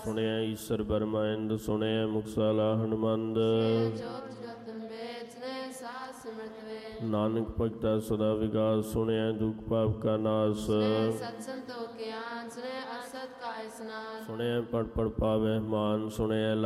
ਸੁਣਿਆ ਈਸਰ ਬਰਮਾਇੰਦ ਸੁਣਿਆ ਮੁਕਸਾਲਾ ਹਨੁਮੰਦ ਨਾਨਕ ਭਗਤਾ ਸਦਾ ਵਿਗਾਸ ਸੁਣਿਆ ਦੁਖ ਪਾਪ ਕਾ ਨਾਸ ਸੁਣਿਆ ਪੜ ਪੜ ਪਾਵੈ ਮਾਨ ਸੁਣਿਆ